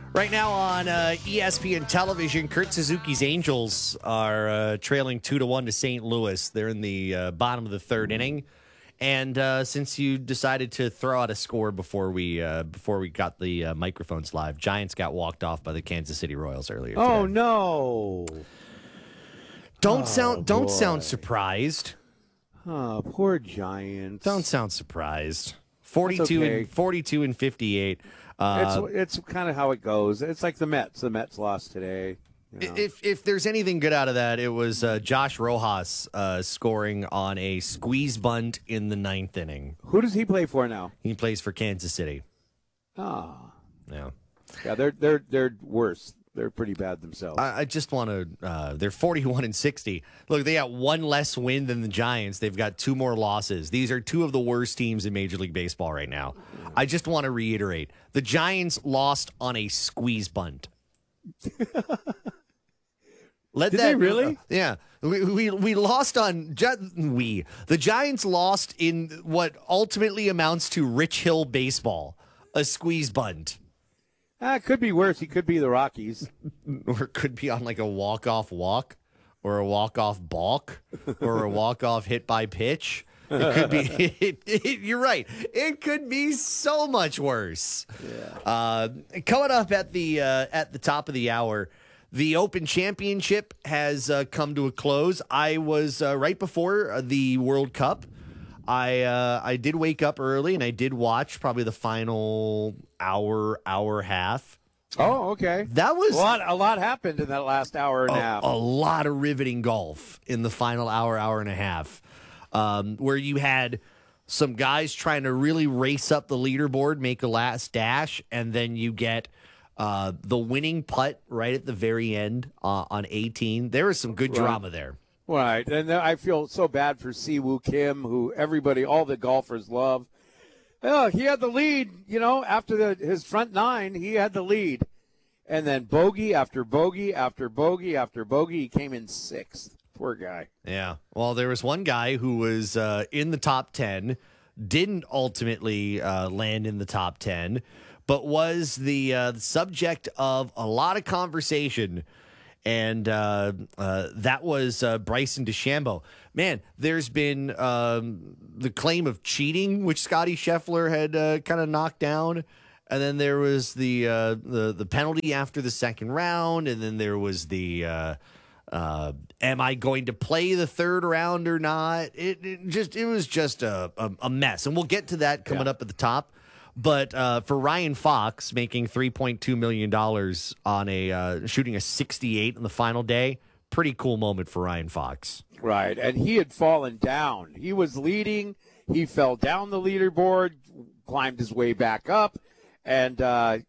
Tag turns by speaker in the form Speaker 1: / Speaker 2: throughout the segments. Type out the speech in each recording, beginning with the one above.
Speaker 1: Right now on ESPN television, Kurt Suzuki's Angels are trailing 2-1 to St. Louis. They're in the bottom of the third inning. And since you decided to throw out a score before we got the microphones live, Giants got walked off by the Kansas City Royals earlier today.
Speaker 2: Oh no!
Speaker 1: Don't sound surprised.
Speaker 2: Oh, poor Giants.
Speaker 1: Don't sound surprised. 42
Speaker 2: okay.
Speaker 1: and 42 and 58.
Speaker 2: It's kind of how it goes. It's like the Mets. The Mets lost today. You know.
Speaker 1: If there's anything good out of that, it was Josh Rojas scoring on a squeeze bunt in the ninth inning.
Speaker 2: Who does he play for now?
Speaker 1: He plays for Kansas City.
Speaker 2: Oh.
Speaker 1: Yeah.
Speaker 2: Yeah, they're worse. They're pretty bad themselves.
Speaker 1: I just want to. They're 41 and 60. Look, they got one less win than the Giants. They've got two more losses. These are two of the worst teams in Major League Baseball right now. I just want to reiterate: the Giants lost on a squeeze bunt.
Speaker 2: Did they really?
Speaker 1: Yeah, we lost on the Giants lost in what ultimately amounts to Rich Hill baseball, a squeeze bunt.
Speaker 2: It could be worse. He could be the Rockies.
Speaker 1: Or it could be on like a walk-off walk or a walk-off balk or a walk-off hit by pitch. It could be you're right. It could be so much worse. Yeah. Coming up at the top of the hour, the Open Championship has come to a close. I was right before the World Cup. I did wake up early and I did watch probably the final hour half.
Speaker 2: Oh, okay.
Speaker 1: That was
Speaker 2: a lot happened in that last hour and a half.
Speaker 1: A lot of riveting golf in the final hour and a half, where you had some guys trying to really race up the leaderboard, make a last dash, and then you get the winning putt right at the very end on 18. There was some good drama there.
Speaker 2: Right, and I feel so bad for Siwoo Kim, who all the golfers love. Oh, he had the lead, after his front nine, he had the lead. And then bogey after bogey after bogey after bogey, he came in sixth. Poor guy.
Speaker 1: Yeah, well, there was one guy who was in the top 10, didn't ultimately land in the top 10, but was the subject of a lot of conversation. And that was Bryson DeChambeau. Man, there's been the claim of cheating, which Scotty Scheffler had kind of knocked down. And then there was the penalty after the second round. And then there was the am I going to play the third round or not? It was just a mess. And we'll get to that coming up at the top. But for Ryan Fox making $3.2 million on shooting a 68 in the final day, pretty cool moment for Ryan Fox.
Speaker 2: Right, and he had fallen down. He was leading. He fell down the leaderboard, climbed his way back up. And, I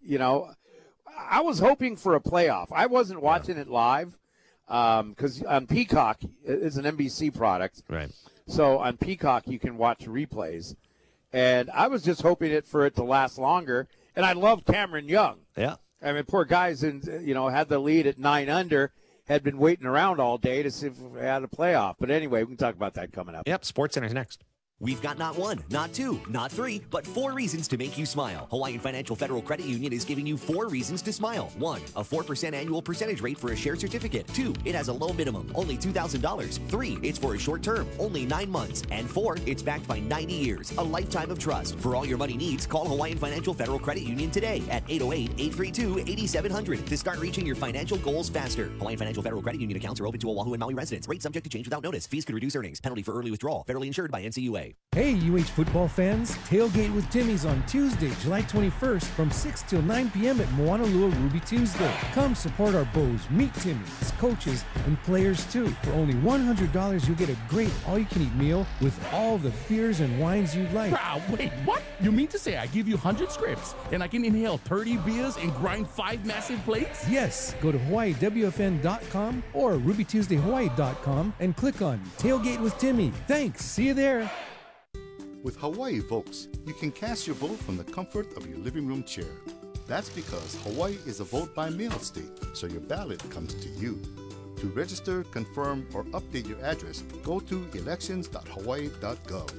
Speaker 2: was hoping for a playoff. I wasn't watching it live because on Peacock, it's an NBC product.
Speaker 1: Right.
Speaker 2: So on Peacock, you can watch replays. And I was just hoping for it to last longer. And I love Cameron Young.
Speaker 1: Yeah.
Speaker 2: I mean, poor guy's had the lead at 9 under, had been waiting around all day to see if we had a playoff. But anyway, we can talk about that coming up.
Speaker 1: Yep, SportsCenter's next.
Speaker 3: We've got not one, not two, not three, but 4 reasons to make you smile. Hawaiian Financial Federal Credit Union is giving you 4 reasons to smile. 1, a 4% annual percentage rate for a share certificate. 2, it has a low minimum, only $2,000. 3, it's for a short term, only 9 months. And 4, it's backed by 90 years, a lifetime of trust. For all your money needs, call Hawaiian Financial Federal Credit Union today at 808-832-8700 to start reaching your financial goals faster. Hawaiian Financial Federal Credit Union accounts are open to Oahu and Maui residents. Rate subject to change without notice. Fees could reduce earnings. Penalty for early withdrawal. Federally insured by NCUA.
Speaker 4: Hey, UH football fans, Tailgate with Timmy's on Tuesday, July 21st from 6 till 9 p.m. at Moanalua Ruby Tuesday. Come support our Bows, meet Timmy's, coaches, and players too. For only $100, you'll get a great all-you-can-eat meal with all the beers and wines you'd like.
Speaker 5: Wait, what? You mean to say I give you 100 scripts and I can inhale 30 beers and grind 5 massive plates?
Speaker 4: Yes, go to HawaiiWFN.com or RubyTuesdayHawaii.com and click on Tailgate with Timmy. Thanks, see you there.
Speaker 6: With Hawaii Votes, you can cast your vote from the comfort of your living room chair. That's because Hawaii is a vote-by-mail state, so your ballot comes to you. To register, confirm, or update your address, go to elections.hawaii.gov.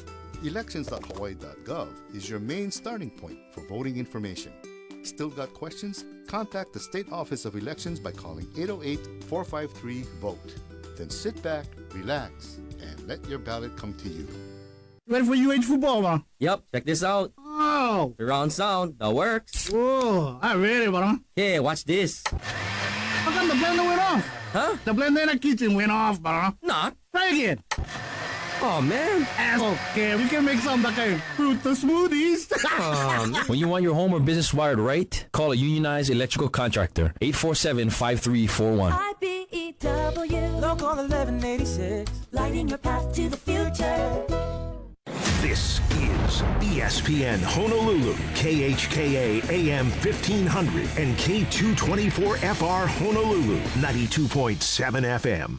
Speaker 6: Elections.hawaii.gov is your main starting point for voting information. Still got questions? contact the State Office of Elections by calling 808-453-VOTE. Then sit back, relax, and let your ballot come to you.
Speaker 7: Ready for UH football, bro?
Speaker 8: Yep, check this out.
Speaker 7: Oh.
Speaker 8: Surround sound, that works.
Speaker 7: Whoa, I'm ready, bro.
Speaker 8: Hey, watch this.
Speaker 7: How come the blender went off?
Speaker 8: Huh?
Speaker 7: The blender in the kitchen went off, bro.
Speaker 8: Not.
Speaker 7: Try again.
Speaker 8: Oh, man.
Speaker 7: Okay, we can make some like a fruit smoothies.
Speaker 9: When you want your home or business wired right, call a unionized electrical contractor. 847-5341.
Speaker 10: IBEW Local 1186, lighting your path to the future.
Speaker 11: This is ESPN Honolulu, KHKA AM 1500 and K224FR Honolulu, 92.7 FM.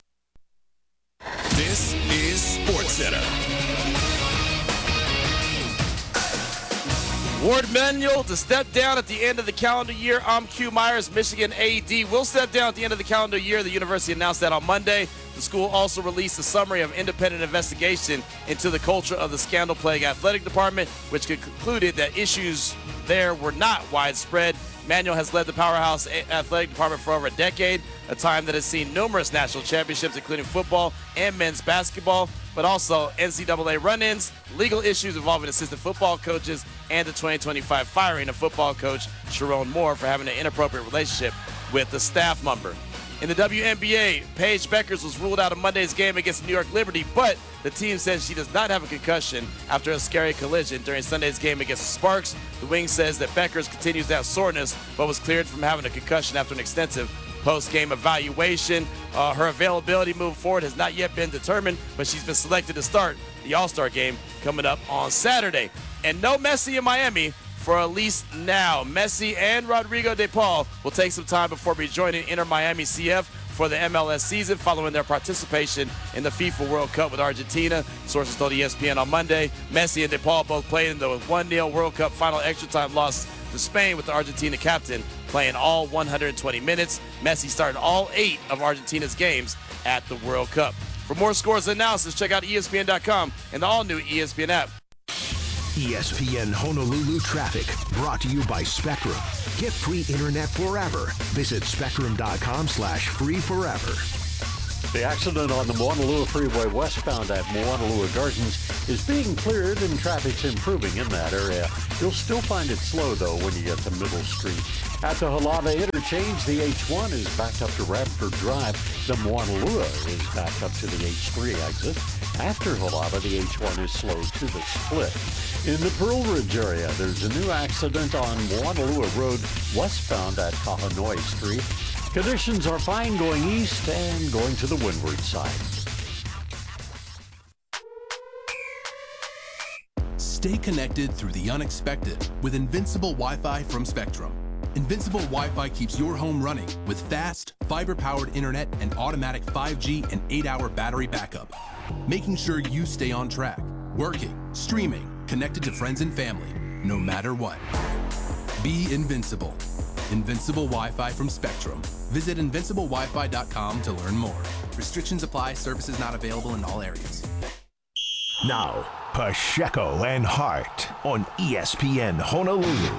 Speaker 12: This is SportsCenter.
Speaker 13: Ward Manuel to step down at the end of the calendar year. Q Myers, Michigan AD, will step down at the end of the calendar year. The university announced that on Monday. The school also released a summary of independent investigation into the culture of the scandal-plagued athletic department, which concluded that issues there were not widespread. Manuel has led the powerhouse athletic department for over a decade, a time that has seen numerous national championships, including football and men's basketball, but also NCAA run-ins, legal issues involving assistant football coaches, and the 2025 firing of football coach Sharon Moore for having an inappropriate relationship with the staff member. In the WNBA, Paige Beckers was ruled out of Monday's game against New York Liberty, but the team says she does not have a concussion after a scary collision during Sunday's game against the Sparks. The wing says that Beckers continues to have soreness, but was cleared from having a concussion after an extensive post-game evaluation. Her availability moving forward has not yet been determined, but she's been selected to start the All-Star game coming up on Saturday. And no Messi in Miami for at least now. Messi and Rodrigo De Paul will take some time before rejoining Inter Miami CF for the MLS season following their participation in the FIFA World Cup with Argentina. Sources told ESPN on Monday. Messi and De Paul both played in the 1-0 World Cup final extra time loss to Spain, with the Argentina captain playing all 120 minutes. Messi started all 8 of Argentina's games at the World Cup. For more scores and analysis, check out ESPN.com and the all-new ESPN app.
Speaker 11: ESPN Honolulu traffic, brought to you by Spectrum. Get free internet forever. Visit spectrum.com/free forever.
Speaker 14: The accident on the Moanalua Freeway westbound at Moanalua Gardens is being cleared and traffic's improving in that area. You'll still find it slow, though, when you get to Middle Street. At the Halava Interchange, the H1 is backed up to Radford Drive. The Moanalua is backed up to the H3 exit. After Halava, the H1 is slow to the split. In the Pearl Ridge area, there's a new accident on Moanalua Road westbound at Kahanoi Street. Conditions are fine going east and going to the windward side.
Speaker 15: Stay connected through the unexpected with Invincible Wi-Fi from Spectrum. Invincible Wi-Fi keeps your home running with fast, fiber-powered internet and automatic 5G and 8-hour battery backup, making sure you stay on track, working, streaming, connected to friends and family, no matter what. Be invincible. Invincible Wi-Fi from Spectrum. Visit invinciblewifi.com to learn more. Restrictions apply. Services not available in all areas.
Speaker 11: Now, Pacheco and Hart on ESPN Honolulu.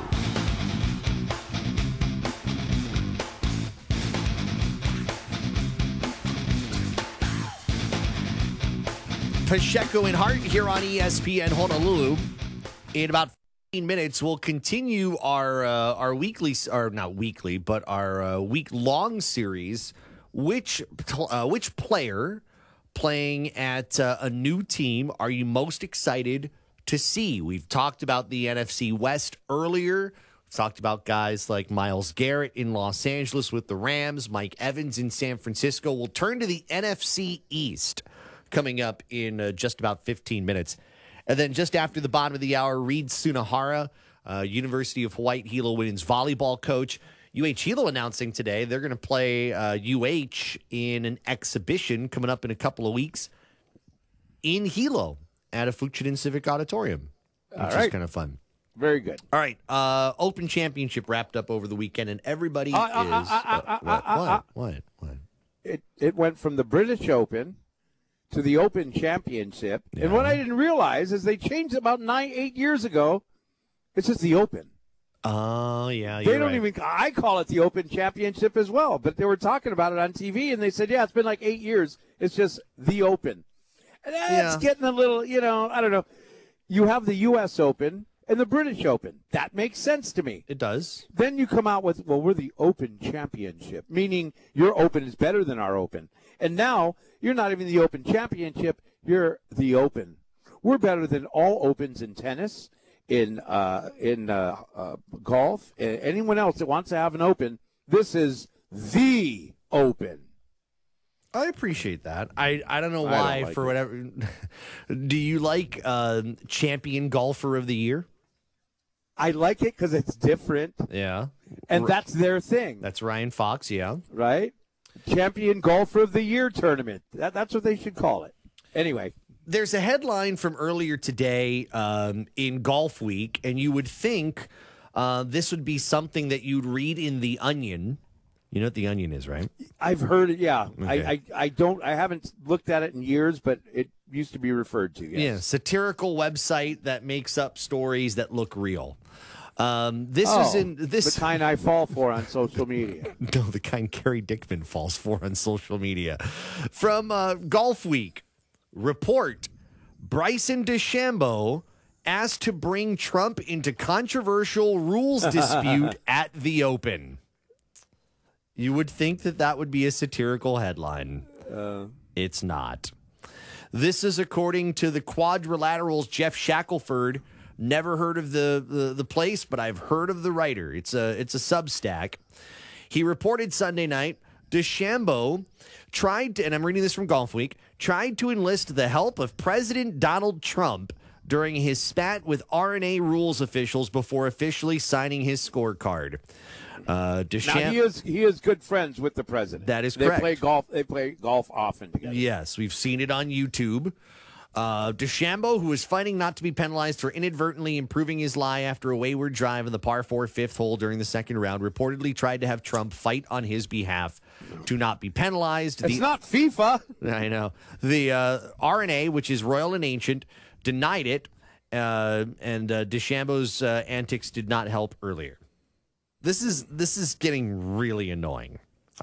Speaker 1: Pacheco and Hart here on ESPN Honolulu. In about 15 minutes, we'll continue our weekly, or not weekly, but our week-long series. Which player playing at a new team are you most excited to see? We've talked about the NFC West earlier. We've talked about guys like Myles Garrett in Los Angeles with the Rams, Mike Evans in San Francisco. We'll turn to the NFC East coming up in just about 15 minutes. And then just after the bottom of the hour, Reed Sunahara, University of Hawaii Hilo women's volleyball coach. UH Hilo announcing today they're going to play UH in an exhibition coming up in a couple of weeks in Hilo at a Fuchiden Civic Auditorium, which is kind of fun.
Speaker 2: Very good.
Speaker 1: All right. Open Championship wrapped up over the weekend, and everybody is... What?
Speaker 2: It went from the British Open to the Open Championship. And what I didn't realize is they changed it about 8 years ago. It's just the Open.
Speaker 1: Oh, yeah.
Speaker 2: They
Speaker 1: you're
Speaker 2: don't
Speaker 1: right.
Speaker 2: even. I call it the Open Championship as well, but they were talking about it on TV, and they said, yeah, it's been like 8 years. It's just the Open. And that's getting a little, I don't know. You have the U.S. Open and the British Open. That makes sense to me.
Speaker 1: It does.
Speaker 2: Then you come out with, well, we're the Open Championship, meaning your Open is better than our Open. And now you're not even the Open Championship, you're the Open. We're better than all Opens in tennis, in golf, anyone else that wants to have an Open. This is the Open.
Speaker 1: I appreciate that. I don't know why, for whatever. Do you like champion golfer of the year?
Speaker 2: I like it because it's different.
Speaker 1: Yeah.
Speaker 2: And that's their thing.
Speaker 1: That's Ryan Fox, yeah.
Speaker 2: Right? Champion golfer of the year tournament. That's what they should call it. Anyway.
Speaker 1: There's a headline from earlier today in Golf Week, and you would think this would be something that you'd read in The Onion. You know what The Onion is, right?
Speaker 2: I've heard it, yeah.
Speaker 1: Okay.
Speaker 2: I haven't looked at it in years, but it used to be referred to, yes.
Speaker 1: Yeah, satirical website that makes up stories that look real. The
Speaker 2: kind I fall for on social media.
Speaker 1: No, the kind Kerry Dickman falls for on social media. From Golf Week, report: Bryson DeChambeau asked to bring Trump into controversial rules dispute at the Open. You would think that would be a satirical headline. It's not. This is according to the Quadrilateral's Jeff Shackelford. Never heard of the place, but I've heard of the writer. It's a Substack. He reported Sunday night DeChambeau tried to, and I'm reading this from Golf Week, tried to enlist the help of President Donald Trump during his spat with RNA rules officials before officially signing his scorecard.
Speaker 2: Now he is good friends with the president.
Speaker 1: That is correct.
Speaker 2: They play golf often together.
Speaker 1: Yes, we've seen it on YouTube. DeChambeau, who was fighting not to be penalized for inadvertently improving his lie after a wayward drive in the par 4 fifth hole during the second round, reportedly tried to have Trump fight on his behalf to not be penalized.
Speaker 2: It's not FIFA.
Speaker 1: I know. The RNA, which is Royal and Ancient, denied it, and DeChambeau's antics did not help earlier. This is getting really annoying.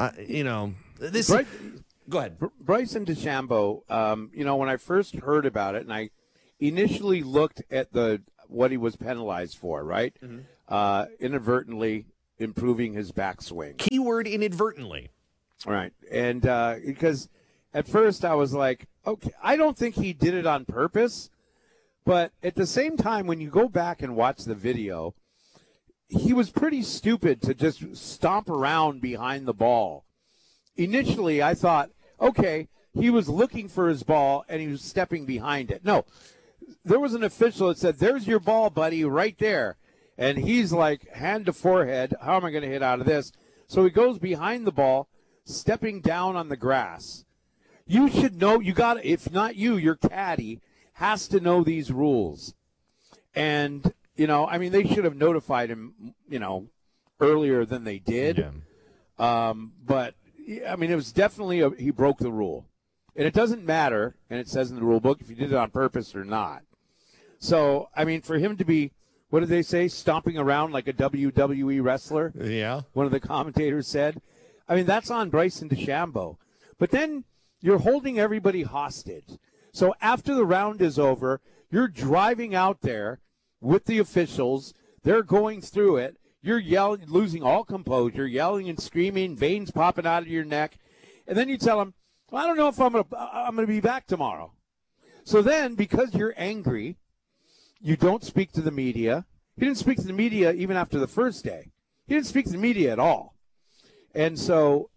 Speaker 1: Go ahead.
Speaker 2: Bryson DeChambeau, when I first heard about it, and I initially looked at what he was penalized for, right? Mm-hmm. Inadvertently improving his backswing.
Speaker 1: Keyword inadvertently.
Speaker 2: Right. And because at first I was like, okay, I don't think he did it on purpose. But at the same time, when you go back and watch the video, he was pretty stupid to just stomp around behind the ball. Initially, I thought, okay, he was looking for his ball and he was stepping behind it. No, there was an official that said, there's your ball, buddy, right there. And he's like, hand to forehead, how am I going to hit out of this? So he goes behind the ball, stepping down on the grass. You should know, if not you, your caddy has to know these rules. And, they should have notified him, earlier than they did. Yeah. But, it was definitely he broke the rule. And it doesn't matter, and it says in the rule book, if you did it on purpose or not. So, for him to be, what did they say, stomping around like a WWE wrestler?
Speaker 1: Yeah.
Speaker 2: One of the commentators said. That's on Bryson DeChambeau. But then you're holding everybody hostage. So after the round is over, you're driving out there with the officials. They're going through it. You're yelling, losing all composure, yelling and screaming, veins popping out of your neck. And then you tell them, well, I don't know if I'm going to be back tomorrow. So then, because you're angry, you don't speak to the media. He didn't speak to the media even after the first day. He didn't speak to the media at all. And so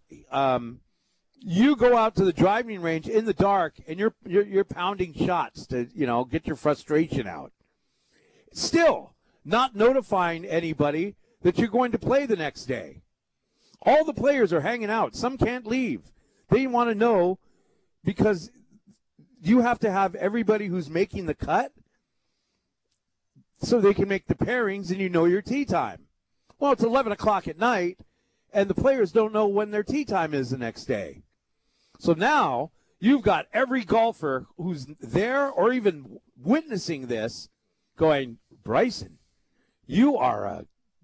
Speaker 2: you go out to the driving range in the dark, and you're pounding shots to, get your frustration out. Still, not notifying anybody that you're going to play the next day. All the players are hanging out. Some can't leave. They want to know because you have to have everybody who's making the cut so they can make the pairings and your tee time. Well, it's 11 o'clock at night, and the players don't know when their tee time is the next day. So now you've got every golfer who's there or even witnessing this going, Bryson, you are a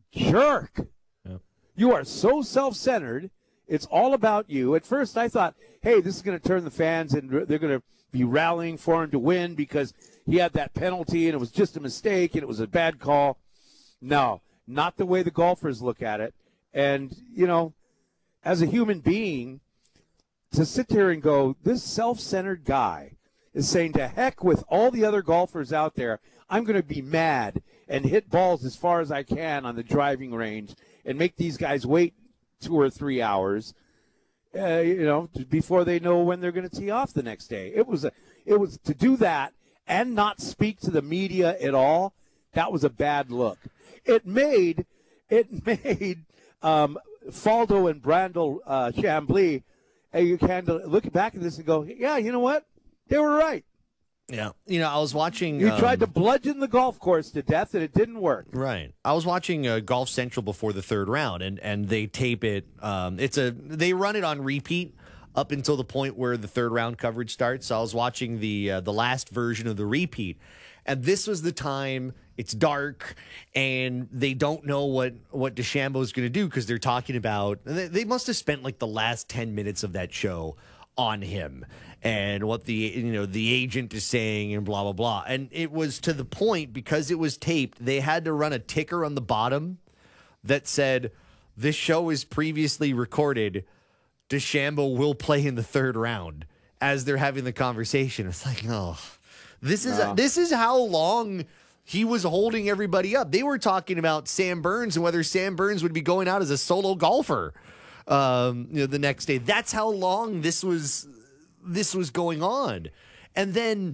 Speaker 2: jerk. You are so self-centered. It's all about you. At first I thought, hey, this is going to turn the fans and they're going to be rallying for him to win because he had that penalty and it was just a mistake and it was a bad call. No, not the way the golfers look at it. And, as a human being, to sit there and go, this self-centered guy is saying to heck with all the other golfers out there, I'm going to be mad and hit balls as far as I can on the driving range and make these guys wait 2 or 3 hours, before they know when they're going to tee off the next day. It was to do that and not speak to the media at all. That was a bad look. It made Faldo and Brandel Chambly. You can look back at this and go, yeah, you know what? They were right.
Speaker 1: Yeah. I was watching.
Speaker 2: You tried to bludgeon the golf course to death, and it didn't work.
Speaker 1: Right. I was watching Golf Central before the third round, and they tape it. They run it on repeat up until the point where the third round coverage starts. So I was watching the last version of the repeat, and this was the time. It's dark, and they don't know what DeChambeau is going to do because they're talking about. They must have spent like the last 10 minutes of that show on him and what the agent is saying and blah blah blah. And it was to the point, because it was taped, they had to run a ticker on the bottom that said, "This show is previously recorded. DeChambeau will play in the third round," as they're having the conversation. It's like, oh, this is how long he was holding everybody up. They were talking about Sam Burns and whether Sam Burns would be going out as a solo golfer the next day. That's how long this was going on. And then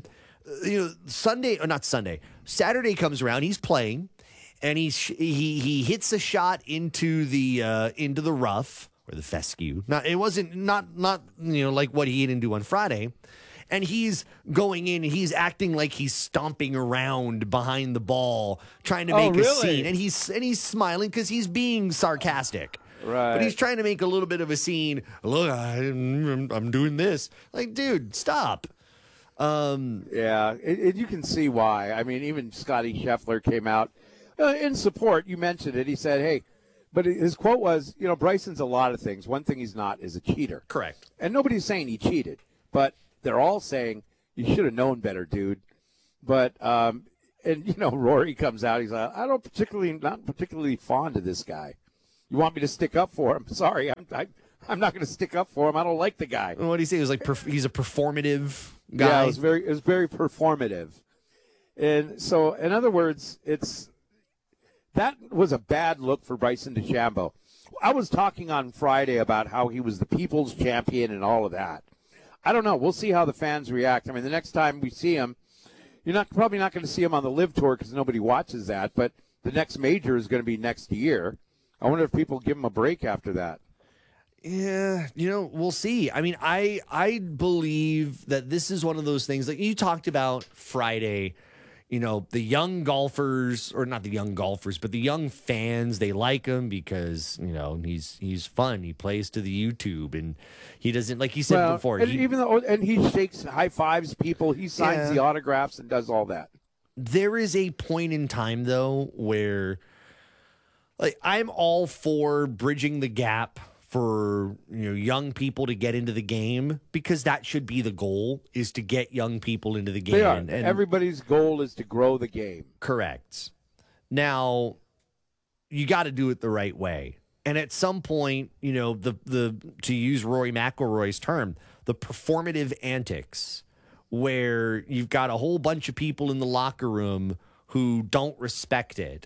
Speaker 1: Saturday comes around, he's playing, and he hits a shot into the rough or the fescue. It wasn't like what he didn't do on Friday. And he's going in and he's acting like he's stomping around behind the ball, trying to make a scene. And he's smiling because he's being sarcastic.
Speaker 2: Right.
Speaker 1: But he's trying to make a little bit of a scene. Look, I'm doing this. Like, dude, stop.
Speaker 2: Yeah, you can see why. I mean, even Scotty Scheffler came out in support. You mentioned it. He said, hey, but his quote was, Bryson's a lot of things. One thing he's not is a cheater.
Speaker 1: Correct.
Speaker 2: And nobody's saying he cheated. But they're all saying, you should have known better, dude. But, Rory comes out. He's like, not particularly fond of this guy. You want me to stick up for him? Sorry, I'm not going to stick up for him. I don't like the guy.
Speaker 1: What did he say? It was like he's a performative guy.
Speaker 2: Yeah, it was very performative. And so, in other words, that was a bad look for Bryson DeChambeau. I was talking on Friday about how he was the people's champion and all of that. I don't know. We'll see how the fans react. I mean, the next time we see him, you're probably not going to see him on the Live Tour because nobody watches that. But the next major is going to be next year. I wonder if people give him a break after that.
Speaker 1: Yeah, we'll see. I mean, I believe that this is one of those things like you talked about Friday. The young golfers, or not the young golfers, but the young fans, they like him because, he's fun. He plays to the YouTube, and he doesn't, like you said before.
Speaker 2: And he shakes high fives people. He signs the autographs and does all that.
Speaker 1: There is a point in time, though, where I'm all for bridging the gap for young people to get into the game, because that should be the goal, is to get young people into the game.
Speaker 2: They are. And everybody's goal is to grow the game.
Speaker 1: Correct. Now, you got to do it the right way. And at some point, the to use Rory McIlroy's term, the performative antics, where you've got a whole bunch of people in the locker room who don't respect it.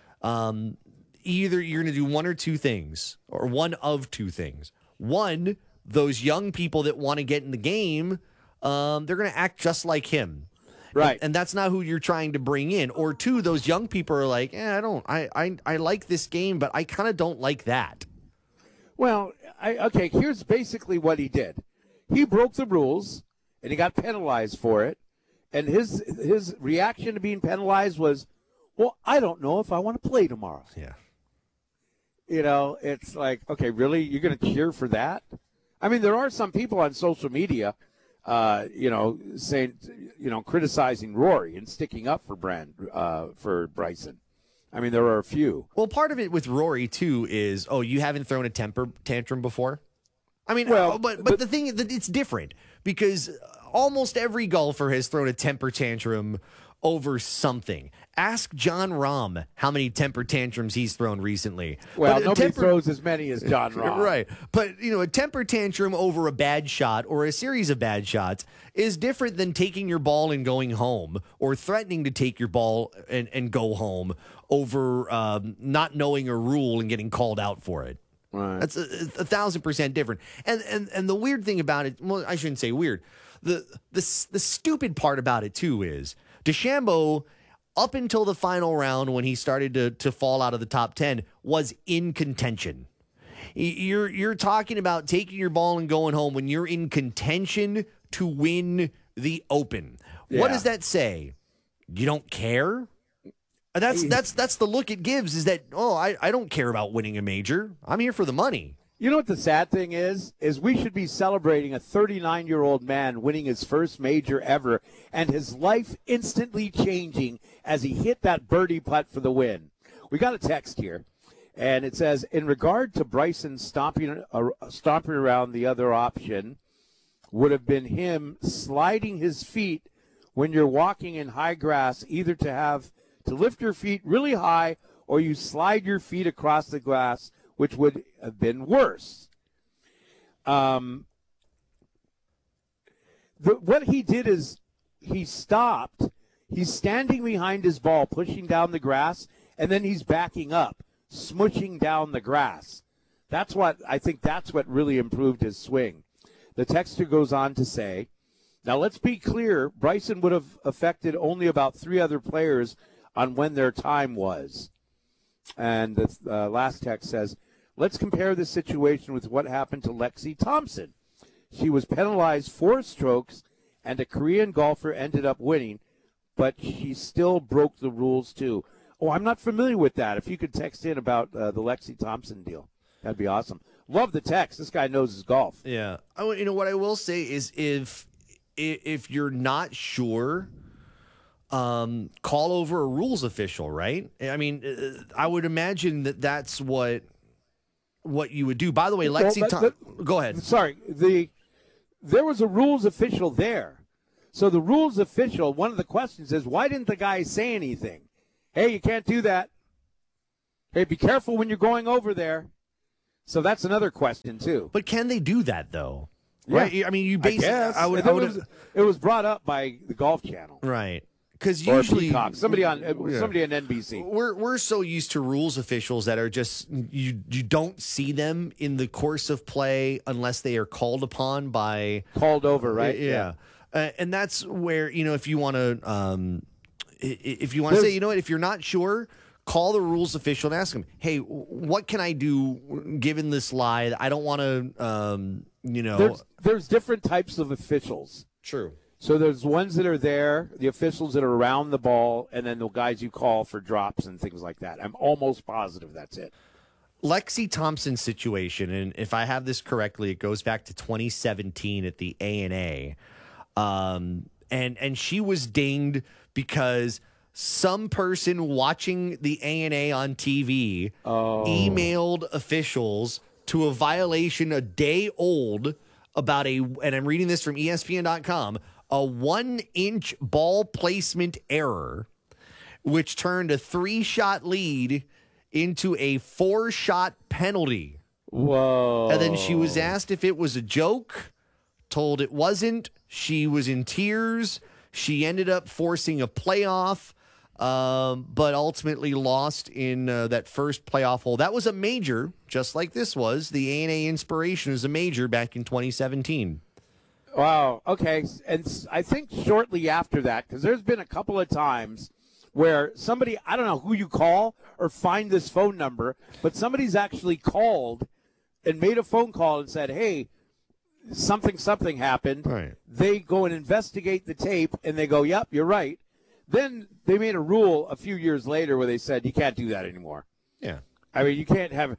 Speaker 1: Either you're going to do one or two things, or one of two things. One, those young people that want to get in the game, they're going to act just like him.
Speaker 2: Right.
Speaker 1: And that's not who you're trying to bring in. Or two, those young people are like, I like this game, but I kind of don't like that.
Speaker 2: Well, here's basically what he did. He broke the rules, and he got penalized for it. And his reaction to being penalized was, well, I don't know if I want to play tomorrow.
Speaker 1: Yeah.
Speaker 2: It's like, okay, really? You're going to cheer for that? I mean, there are some people on social media, saying, criticizing Rory and sticking up for Bryson. I mean, there are a few.
Speaker 1: Well, part of it with Rory, too, is, you haven't thrown a temper tantrum before? I mean, but the thing is that it's different because almost every golfer has thrown a temper tantrum over something. Ask John Rahm how many temper tantrums he's thrown recently.
Speaker 2: Well, nobody throws as many as John Rahm.
Speaker 1: Right. But, a temper tantrum over a bad shot or a series of bad shots is different than taking your ball and going home or threatening to take your ball and go home over not knowing a rule and getting called out for it.
Speaker 2: Right.
Speaker 1: That's 1,000% different. And the weird thing about it, well, I shouldn't say weird. The stupid part about it, too, is DeChambeau, up until the final round when he started to fall out of the top 10, was in contention. You're talking about taking your ball and going home when you're in contention to win the Open. Yeah. What does that say? You don't care? That's the look it gives, is that, I don't care about winning a major. I'm here for the money.
Speaker 2: You know what the sad thing is we should be celebrating a 39-year-old man winning his first major ever and his life instantly changing as he hit that birdie putt for the win. We got a text here, and it says, in regard to Bryson stomping around, the other option would have been him sliding his feet when you're walking in high grass, either to lift your feet really high or you slide your feet across the grass, which would have been worse. What he did is he stopped. He's standing behind his ball, pushing down the grass, and then he's backing up, smushing down the grass. I think that's what really improved his swing. The texter goes on to say, now let's be clear, Bryson would have affected only about 3 other players on when their time was. And the last text says, let's compare this situation with what happened to Lexi Thompson. She was penalized 4 strokes, and a Korean golfer ended up winning, but she still broke the rules too. Oh, I'm not familiar with that. If you could text in about the Lexi Thompson deal, that'd be awesome. Love the text. This guy knows his golf.
Speaker 1: Yeah. What I will say is if you're not sure, call over a rules official, right? I mean, I would imagine that's what you would do. By the way, Lexi, go ahead.
Speaker 2: Sorry, there was a rules official there. So the rules official, one of the questions is, why didn't the guy say anything? Hey, you can't do that. Hey, be careful when you're going over there. So that's another question too.
Speaker 1: But can they do that though?
Speaker 2: Yeah.
Speaker 1: Right? I mean, you basically.
Speaker 2: It was brought up by the Golf Channel.
Speaker 1: Right. Because usually
Speaker 2: Peacock, somebody on NBC.
Speaker 1: We're so used to rules officials that are just you don't see them in the course of play unless they are called
Speaker 2: over, right?
Speaker 1: Yeah. And that's where, if you want to say, if you're not sure, call the rules official and ask them, hey, what can I do given this lie? I don't want to,
Speaker 2: There's different types of officials.
Speaker 1: True.
Speaker 2: So there's ones that are there, the officials that are around the ball, and then the guys you call for drops and things like that. I'm almost positive that's it.
Speaker 1: Lexi Thompson's situation, and if I have this correctly, it goes back to 2017 at the ANA. And she was dinged because some person watching the ANA on TV emailed officials to a violation a day old about and I'm reading this from ESPN.com, a 1-inch ball placement error, which turned a 3-shot lead into a 4-shot penalty.
Speaker 2: Whoa.
Speaker 1: And then she was asked if it was a joke, told it wasn't. She was in tears. She ended up forcing a playoff, but ultimately lost in that first playoff hole. That was a major, just like this was. The ANA Inspiration is a major back in 2017.
Speaker 2: Wow. Okay. And I think shortly after that, because there's been a couple of times where somebody, I don't know who you call or find this phone number, but somebody's actually called and made a phone call and said, hey, something happened.
Speaker 1: Right.
Speaker 2: They go and investigate the tape and they go, yep, you're right. Then they made a rule a few years later where they said you can't do that anymore.
Speaker 1: Yeah.
Speaker 2: I mean, you can't have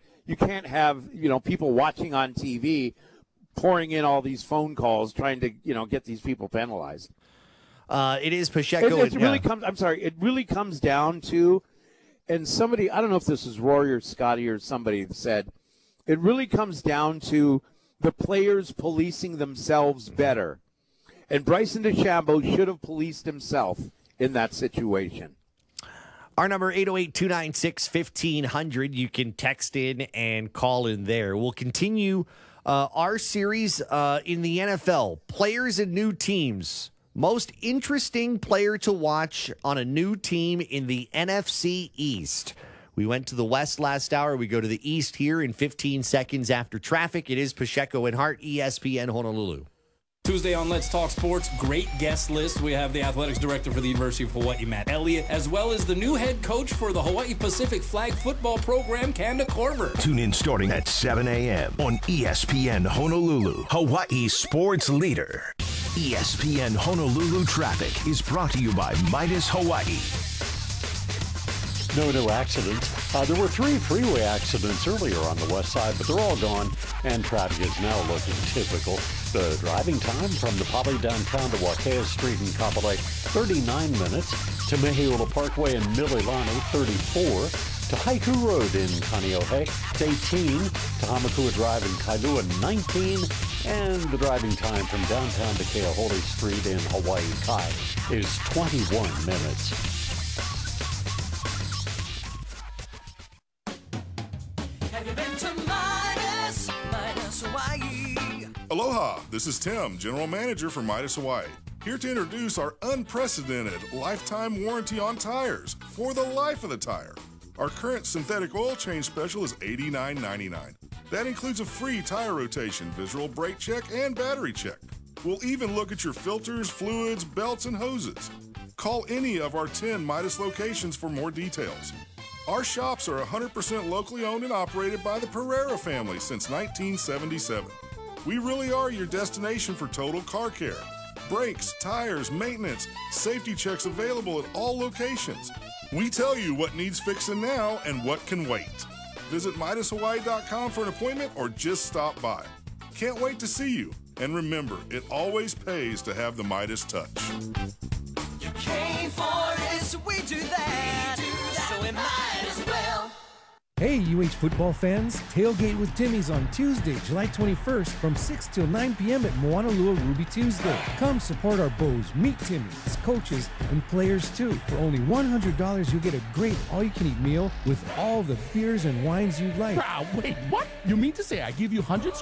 Speaker 2: people watching on TV pouring in all these phone calls trying to, get these people penalized.
Speaker 1: It is Pacheco.
Speaker 2: It really comes down to, and somebody, I don't know if this is Rory or Scotty or somebody said, it really comes down to the players policing themselves better. And Bryson DeChambeau should have policed himself in that situation.
Speaker 1: Our number, 808-296-1500. You can text in and call in there. We'll continue our series in the NFL. Players and new teams. Most interesting player to watch on a new team in the NFC East. We went to the West last hour. We go to the East here in 15 seconds after traffic. It is Pacheco and Hart, ESPN Honolulu.
Speaker 16: Tuesday on Let's Talk Sports, great guest list. We have the athletics director for the University of Hawaii, Matt Elliott, as well as the new head coach for the Hawaii Pacific flag football program, Kanda Korver.
Speaker 11: Tune in starting at 7 a.m. on ESPN Honolulu, Hawaii's sports leader. ESPN Honolulu Traffic is brought to you by Midas Hawaii.
Speaker 14: No accidents. There were 3 freeway accidents earlier on the west side, but they're all gone, and traffic is now looking typical. The driving time from the Poly downtown to Wakea Street in Kapolei, 39 minutes. To Mehiula Parkway in Mililani, 34. To Haiku Road in Kaneohe, it's 18. To Hamakua Drive in Kailua, 19. And the driving time from downtown to Keahole Street in Hawaii Kai is 21 minutes.
Speaker 10: Have you been to Midas Hawaii?
Speaker 17: Aloha, this is Tim, General Manager for Midas Hawaii. Here to introduce our unprecedented lifetime warranty on tires for the life of the tire. Our current synthetic oil change special is $89.99. That includes a free tire rotation, visual brake check, and battery check. We'll even look at your filters, fluids, belts, and hoses. Call any of our 10 Midas locations for more details. Our shops are 100% locally owned and operated by the Pereira family since 1977. We really are your destination for total car care. Brakes, tires, maintenance, safety checks available at all locations. We tell you what needs fixing now and what can wait. Visit MidasHawaii.com for an appointment or just stop by. Can't wait to see you. And remember, it always pays to have the Midas touch.
Speaker 10: You came for it, so we do that. So we might as well.
Speaker 4: Hey, UH football fans, tailgate with Timmy's on Tuesday, July 21st from 6 till 9 p.m. at Moanalua Ruby Tuesday. Come support our Bows, meet Timmy's, coaches, and players too. For only $100, you'll get a great all-you-can-eat meal with all the beers and wines you'd like.
Speaker 5: Wait, what? You mean to say I give you hundreds